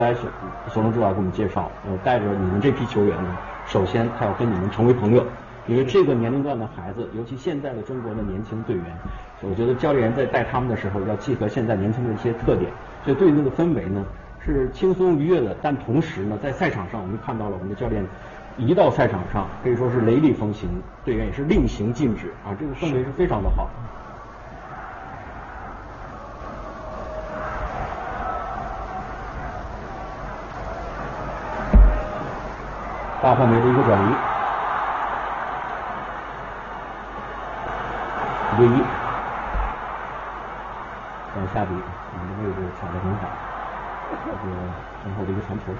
来，索隆指导给我们介绍，带着你们这批球员呢，首先他要跟你们成为朋友，因为这个年龄段的孩子，尤其现在的中国的年轻队员，我觉得教练员在带他们的时候要契合现在年轻的一些特点，所以对那个氛围呢是轻松愉悦的，但同时呢，在赛场上我们看到了我们的教练一到赛场上可以说是雷厉风行，队员也是令行禁止啊，这个氛围是非常的好。大范围的一个转移，1对1，在下底，我们的位置卡得很好，这个身后的一个传球。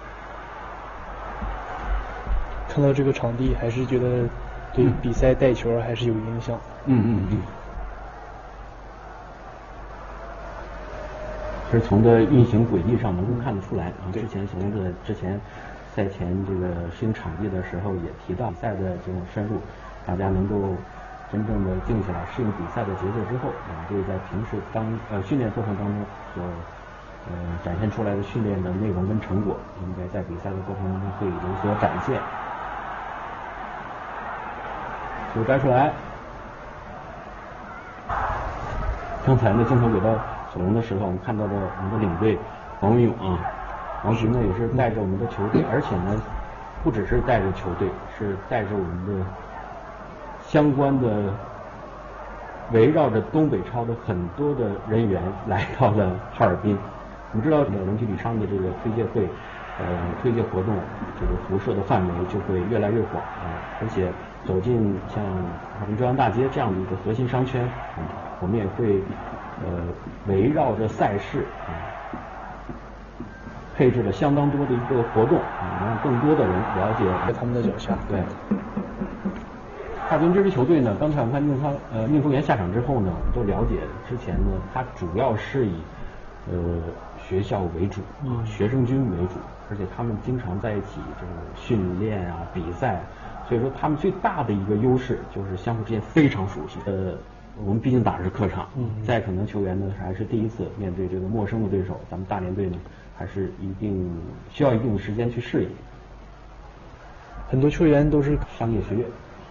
看到这个场地，还是觉得对比赛带球还是有影响。 其实从的运行轨迹上能够看得出来啊，之前索隆在之前赛前这个适应场地的时候也提到，比赛的这种深入，大家能够真正的静下来适应比赛的节奏之后啊，这个在平时训练过程当中所展现出来的训练的内容跟成果，应该在比赛的过程当中会有所展现。球摘出来，刚才呢镜头给到索隆的时候，我们看到了我们的领队王文勇啊，王群呢也是带着我们的球队，而且呢不只是带着球队，是带着我们的相关的围绕着东北超的很多的人员来到了哈尔滨。我们知道人体吕昌的这个推介会推介活动这个辐射的范围就会越来越广啊，而且走进像哈尔滨中央大街这样的一个核心商圈，我们也会围绕着赛事配置了相当多的一个活动能让更多的人了解在他们的脚下。 对。哈尔滨这支球队呢，刚才我们看宁书源下场之后呢，我们都了解之前呢，他主要是以学校为主，学生军为主，而且他们经常在一起这个训练啊、比赛，所以说他们最大的一个优势就是相互之间非常熟悉。我们毕竟打的是客场，再可能球员呢还是第一次面对这个陌生的对手，咱们大连队呢还是需要一定的时间去适应。 很多球员都是商业学院。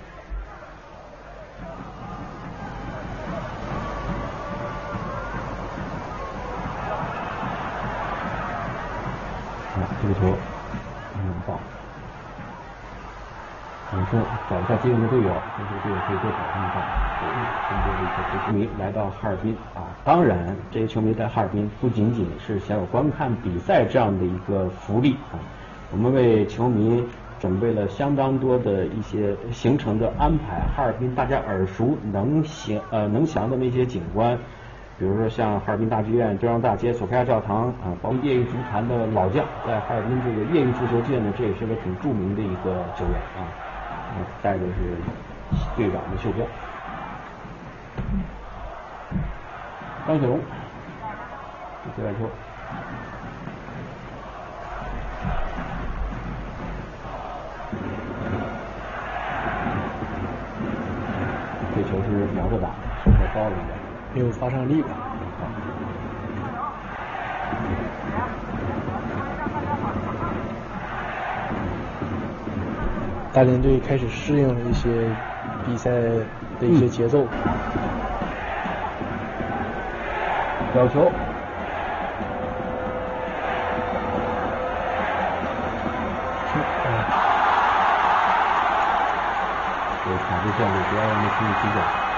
这个球很棒，我们说找一下接应的队友，这些队友可以多找他们更多的一些球迷来到哈尔滨啊。当然，这些球迷在哈尔滨不仅仅是享有观看比赛这样的一个福利啊，我们为球迷准备了相当多的一些行程的安排。哈尔滨大家耳熟能详的那些景观。比如说像哈尔滨大剧院、中央大街、索菲亚教堂啊，包括业余足坛的老将，在哈尔滨这个业余足球界呢，这也是个挺著名的一个球员啊。带的是队长的袖标。张雪荣，接外球，这球是瞄着打，稍稍高了一点。 没有发上力吧？大连队开始适应了一些比赛的一些节奏。 角球，对，卡住线路，不要让他轻易踢脚。